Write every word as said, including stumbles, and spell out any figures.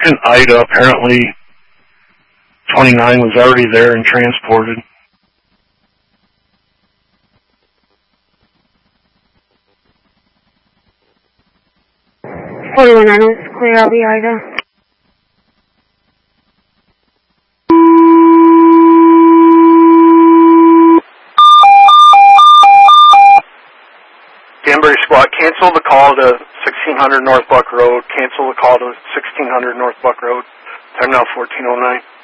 second Ida, apparently twenty-nine was already there and transported. forty-one Reynolds, clear L B Ida. Danbury Squad, cancel the call to sixteen hundred North Buck Road. Cancel the call to sixteen hundred North Buck Road. Time now fourteen oh nine.